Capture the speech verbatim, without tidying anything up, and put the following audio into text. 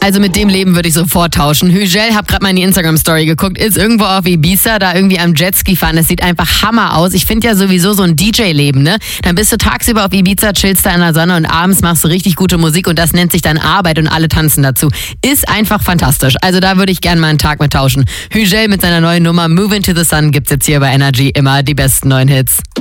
Also mit dem Leben würde ich sofort tauschen. Hügel, hab gerade mal in die Instagram-Story geguckt, ist irgendwo auf Ibiza, da irgendwie am Jetski fahren. Das sieht einfach Hammer aus. Ich finde ja sowieso so ein D J-Leben, ne? Dann bist du tagsüber auf Ibiza, chillst da in der Sonne und abends machst du richtig gute Musik und das nennt sich dann Arbeit und alle tanzen dazu. Ist einfach fantastisch. Also da würde ich gerne mal einen Tag mit tauschen. Hügel mit seiner neuen Nummer Move Into the Sun gibt's jetzt hier bei Energy immer die besten neuen Hits.